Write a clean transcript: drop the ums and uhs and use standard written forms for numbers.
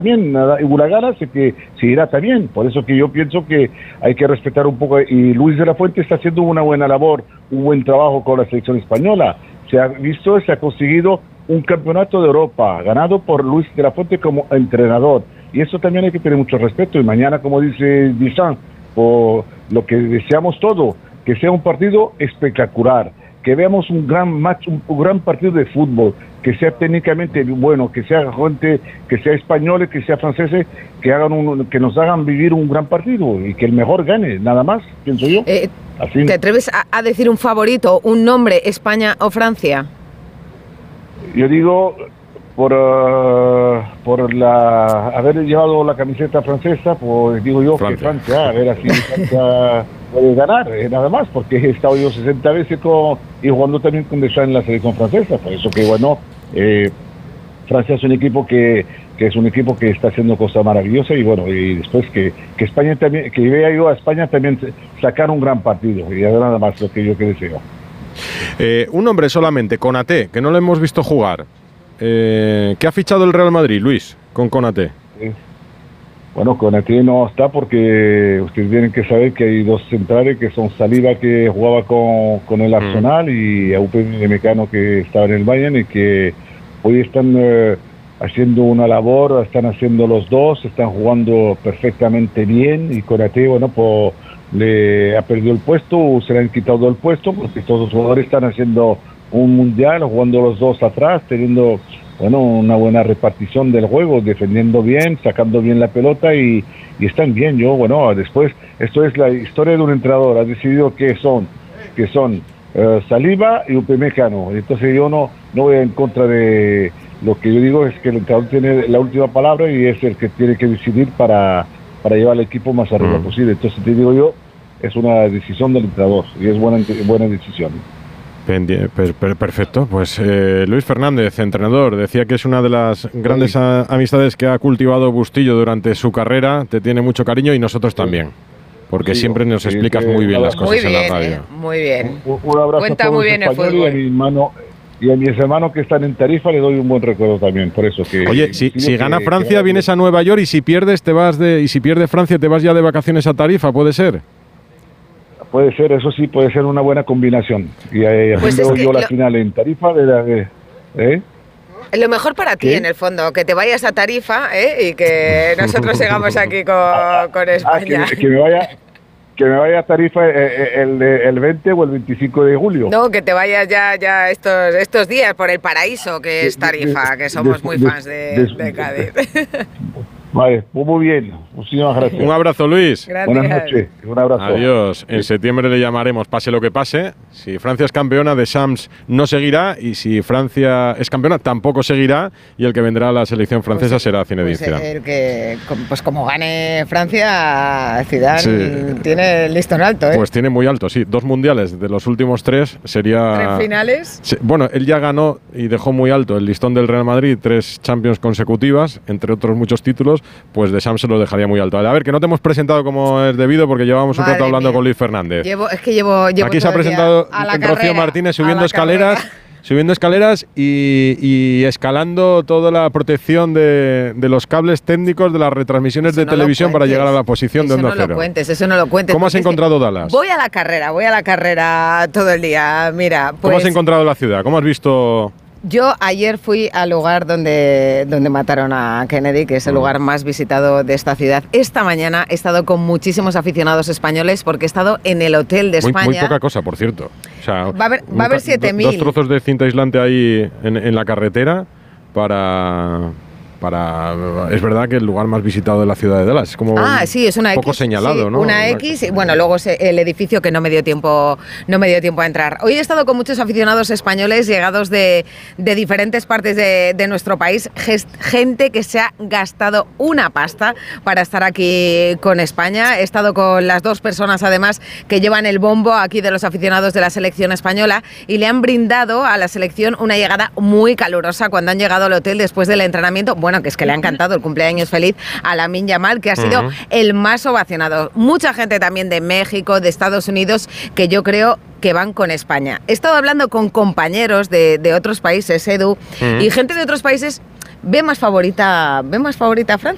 también Gana sé que seguirá también, por eso que yo pienso que hay que respetar un poco, y Luis de la Fuente está haciendo una buena labor, un buen trabajo con la selección española, se ha visto, se ha conseguido un campeonato de Europa, ganado por Luis de la Fuente como entrenador, y eso también hay que tener mucho respeto, y mañana, como dice Deschamps, por lo que deseamos todo, que sea un partido espectacular, que veamos un gran match, un gran partido de fútbol, que sea técnicamente bueno, que sea gente, que sea españoles, que sea franceses, que nos hagan vivir un gran partido y que el mejor gane, nada más, pienso yo. Así. ¿Te atreves a decir un favorito, un nombre, España o Francia? Yo digo, por haber llevado la camiseta francesa, pues digo yo que Francia, a ver así Francia puede ganar, nada más, porque he estado yo 60 veces y jugando también con Deschamps en la selección francesa, por eso que bueno, Francia es un equipo que es un equipo que está haciendo cosas maravillosas, y bueno, y después que España también, que vea yo a España también sacar un gran partido, y nada más lo que yo deseo. Un hombre solamente, Konaté, que no lo hemos visto jugar. ¿Qué ha fichado el Real Madrid, Luis, con Konaté? Bueno, Konaté no está porque ustedes tienen que saber que hay dos centrales, que son Saliba, que jugaba con el Arsenal, y Upamecano, que estaba en el Bayern, y que hoy están haciendo una labor, están haciendo los dos, están jugando perfectamente bien, y Konaté, bueno, pues le ha perdido el puesto, se le han quitado el puesto, porque todos los jugadores están haciendo un mundial, jugando los dos atrás, teniendo, bueno, una buena repartición del juego, defendiendo bien, sacando bien la pelota, y están bien. Yo, bueno, después, esto es la historia de un entrenador, ha decidido que son Saliba y Upamecano, entonces yo no voy en contra de lo que yo digo, es que el entrenador tiene la última palabra y es el que tiene que decidir para llevar al equipo más arriba posible. Entonces te digo yo, es una decisión del entrenador y es buena decisión. Perfecto, pues Luis Fernández, entrenador, decía que es una de las grandes amistades que ha cultivado Bustillo durante su carrera, te tiene mucho cariño y nosotros también, porque siempre nos explicas muy bien las cosas en la radio. Muy bien, un abrazo. Cuenta a todos muy bien el fútbol. Y a mis hermanos que están en Tarifa le doy un buen recuerdo también, por eso que... Oye, si gana Francia vienes a Nueva York, y si pierdes y si pierde Francia te vas ya de vacaciones a Tarifa, ¿puede ser? Puede ser, eso sí, puede ser una buena combinación. Y pues veo yo la final en Tarifa Lo mejor para ti, en el fondo, que te vayas a Tarifa y que nosotros sigamos aquí con España. Que me vaya a Tarifa el 20 o el 25 de julio. No, que te vayas ya estos días por el paraíso que es Tarifa, que somos muy fans de Cádiz. Vale, muy bien. Muchísimas gracias. Un abrazo, Luis. Gracias. Buenas noches. Un abrazo. Adiós. En septiembre le llamaremos, pase lo que pase. Si Francia es campeona, Deschamps no seguirá, y si Francia es campeona, tampoco seguirá, y el que vendrá a la selección francesa será Zinedine Zidane. El que, pues como gane Francia, Zidane tiene el listón alto, ¿eh? Pues tiene muy alto, sí. 2 mundiales de los últimos 3 sería... 3 finales. Sí, bueno, él ya ganó y dejó muy alto el listón del Real Madrid, 3 Champions consecutivas, entre otros muchos títulos, pues Deschamps se lo dejaría muy alto. A ver, que no te hemos presentado como es debido, porque llevábamos un rato hablando con Luis Fernández. Llevo aquí se ha presentado Rocío Martínez subiendo escaleras y escalando toda la protección de los cables técnicos de las retransmisiones de televisión para llegar a la posición de Onda Cero. Eso no lo cuentes. ¿Cómo has encontrado Dallas? Voy a la carrera todo el día. Mira, pues, ¿cómo has encontrado la ciudad? ¿Cómo has visto...? Yo ayer fui al lugar donde mataron a Kennedy, que es el lugar más visitado de esta ciudad. Esta mañana he estado con muchísimos aficionados españoles porque he estado en el Hotel de España. Muy poca cosa, por cierto. O sea, va a haber 7.000. 2 trozos de cinta aislante ahí en la carretera para... Es verdad que el lugar más visitado de la ciudad de Dallas es como es una poco X, señalado, sí, ¿no? Una X, y bueno, luego el edificio que no me dio tiempo a entrar. Hoy he estado con muchos aficionados españoles llegados de diferentes partes de nuestro país, gente que se ha gastado una pasta para estar aquí con España. He estado con las 2 personas, además, que llevan el bombo aquí de los aficionados de la selección española, y le han brindado a la selección una llegada muy calurosa cuando han llegado al hotel después del entrenamiento. Bueno, que es que le ha encantado el cumpleaños feliz a Lamine Yamal, que ha sido el más ovacionado. Mucha gente también de México, de Estados Unidos, que yo creo que van con España. He estado hablando con compañeros de otros países, Edu, y gente de otros países ve más favorita a Francia.